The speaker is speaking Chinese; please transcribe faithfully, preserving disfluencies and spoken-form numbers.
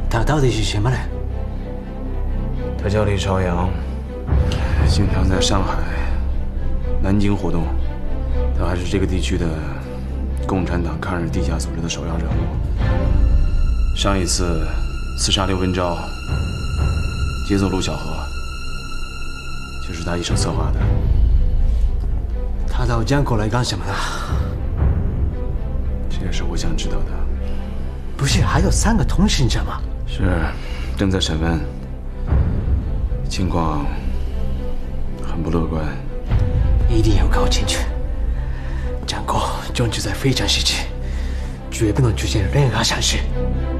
他到底是什么人？ 他叫李朝阳，经常在上海、南京活动。他还是这个地区的共产党抗日地下组织的首要人物。上一次刺杀刘文昭、劫走陆小河，就是他一手策划的。 他到江口来干什么呢？ 这也是我想知道的。 不是还有三个通行者吗？ 是，正在审问，情况很不乐观。 一定要搞清楚。江口正处在非常时期，绝不能出现任何闪失。